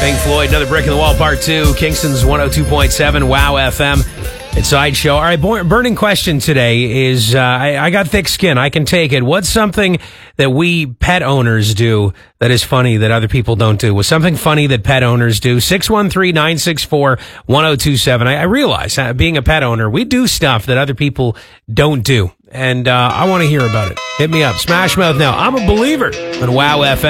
Pink Floyd, Another Brick in the Wall, Part 2, Kingston's 102.7, Wow FM. It's Sideshow. All right, burning question today is, I got thick skin. I can take it. What's something that we pet owners do that is funny that other people don't do? Was something funny that pet owners do? 613-964-1027. I realize, being a pet owner, we do stuff that other people don't do. And I want to hear about it. Hit me up. Smash Mouth now. I'm a believer on Wow FM.